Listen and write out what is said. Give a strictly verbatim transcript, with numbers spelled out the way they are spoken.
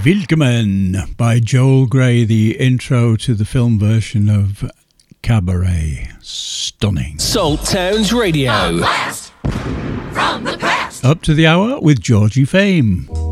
Willkommen by Joel Grey, the intro to the film version of Cabaret. Stunning. Salt Towns Radio. A blast from the past. Up to the hour with Georgie Fame.